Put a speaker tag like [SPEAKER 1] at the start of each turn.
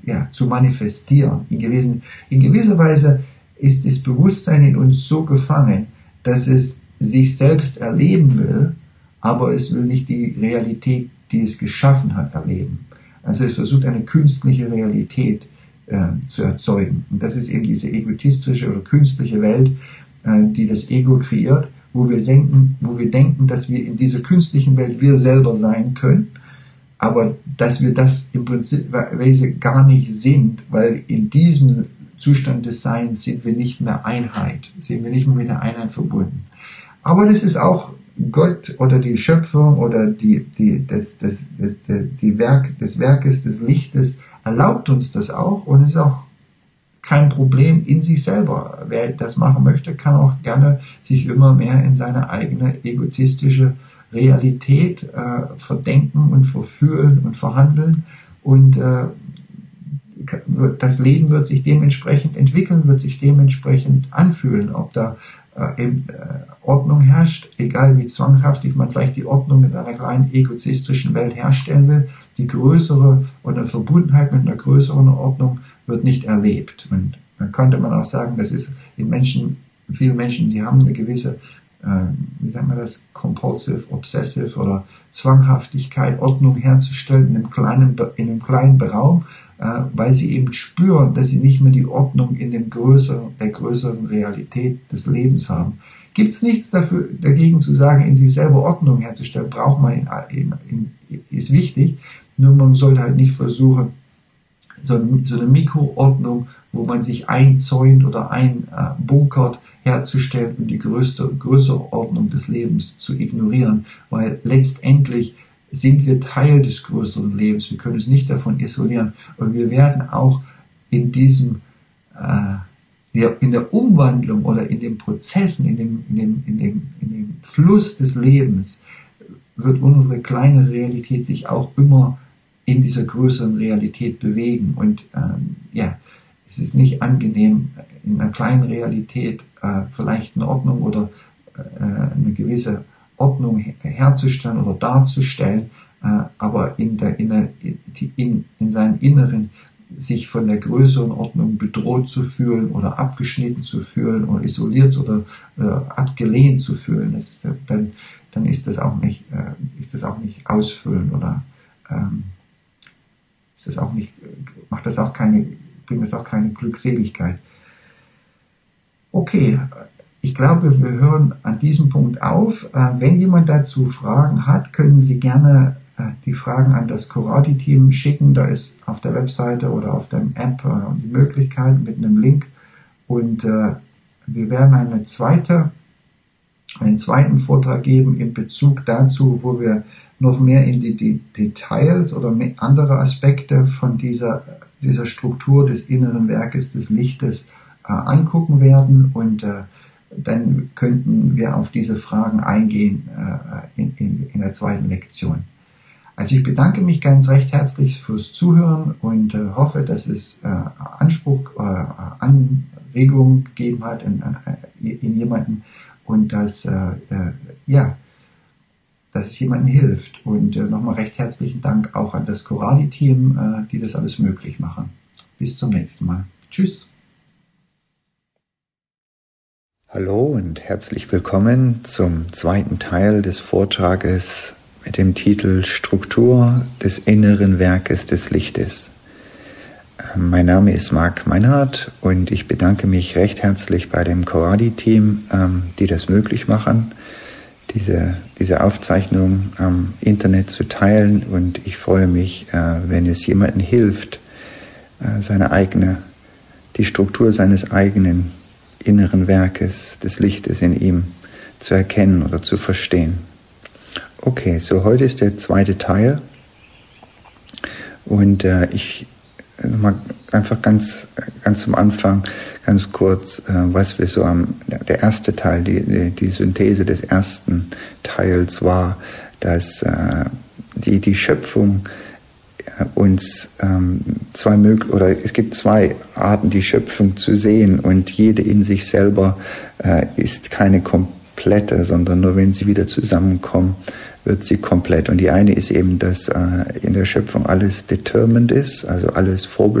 [SPEAKER 1] zu manifestieren. In gewisser Weise ist das Bewusstsein in uns so gefangen, dass es sich selbst erleben will, aber es will nicht die Realität, die es geschaffen hat, erleben. Also es versucht eine künstliche Realität zu erzeugen. Und das ist eben diese egotistische oder künstliche Welt, die das Ego kreiert, wo wir denken, dass wir in dieser künstlichen Welt wir selber sein können, aber dass wir das im Prinzip gar nicht sind, weil in diesem Zustand des Seins sind wir nicht mehr Einheit, sind wir nicht mehr mit der Einheit verbunden. Aber das ist auch Gott oder die Schöpfung oder des Werkes des Lichtes erlaubt uns das auch und ist auch kein Problem in sich selber. Wer das machen möchte, kann auch gerne sich immer mehr in seine eigene egotistische Realität verdenken und verfühlen und verhandeln und das Leben wird sich dementsprechend entwickeln, wird sich dementsprechend anfühlen, ob da Ordnung herrscht, egal wie zwanghaftig man vielleicht die Ordnung in einer kleinen egoistischen Welt herstellen will, die größere oder Verbundenheit mit einer größeren Ordnung wird nicht erlebt. Und dann könnte man auch sagen, das ist viele Menschen, die haben eine gewisse, wie nennt man das, compulsive, obsessive oder Zwanghaftigkeit, Ordnung herzustellen in einem kleinen Raum, weil sie eben spüren, dass sie nicht mehr die Ordnung in der größeren Realität des Lebens haben. Gibt es nichts dagegen zu sagen, in sich selber Ordnung herzustellen, braucht man ist wichtig, nur man sollte halt nicht versuchen, so eine Mikroordnung, wo man sich einzäunt oder einbunkert, herzustellen und die größere Ordnung des Lebens zu ignorieren, weil letztendlich sind wir Teil des größeren Lebens, wir können uns nicht davon isolieren und wir werden auch in der Umwandlung oder in den Prozessen, in dem Fluss des Lebens, wird unsere kleine Realität sich auch immer in dieser größeren Realität bewegen und es ist nicht angenehm, in einer kleinen Realität vielleicht eine Ordnung oder eine gewisse Ordnung herzustellen oder darzustellen, aber in seinem Inneren sich von der größeren Ordnung bedroht zu fühlen oder abgeschnitten zu fühlen oder isoliert oder abgelehnt zu fühlen, dann ist das auch nicht ausfüllend oder bringt das auch keine Glückseligkeit. Okay. Ich glaube, wir hören an diesem Punkt auf. Wenn jemand dazu Fragen hat, können Sie gerne die Fragen an das Coradi-Team schicken. Da ist auf der Webseite oder auf der App die Möglichkeit mit einem Link. Und wir werden einen zweiten Vortrag geben in Bezug dazu, wo wir noch mehr in die Details oder andere Aspekte von dieser Struktur des inneren Werkes des Lichtes angucken werden und dann könnten wir auf diese Fragen eingehen in der zweiten Lektion. Also ich bedanke mich ganz recht herzlich fürs Zuhören und hoffe, dass es Anregungen gegeben hat in jemanden und dass es jemandem hilft. Und nochmal recht herzlichen Dank auch an das Coradi-Team, die das alles möglich machen. Bis zum nächsten Mal. Tschüss.
[SPEAKER 2] Hallo und herzlich willkommen zum zweiten Teil des Vortrages mit dem Titel Struktur des inneren Werkes des Lichtes. Mein Name ist Marc Meinhardt und ich bedanke mich recht herzlich bei dem Coradi-Team, die das möglich machen, diese Aufzeichnung am Internet zu teilen, und ich freue mich, wenn es jemandem hilft, die Struktur seines eigenen inneren Werkes, des Lichtes in ihm zu erkennen oder zu verstehen. Okay, so heute ist der zweite Teil und ich mal einfach ganz zum Anfang ganz kurz, was wir so der erste Teil, die Synthese des ersten Teils war, dass die Schöpfung uns es gibt zwei Arten, die Schöpfung zu sehen, und jede in sich selber ist keine komplette, sondern nur wenn sie wieder zusammenkommen, wird sie komplett. Und die eine ist eben, dass in der Schöpfung alles determined ist, also alles vorbestimmt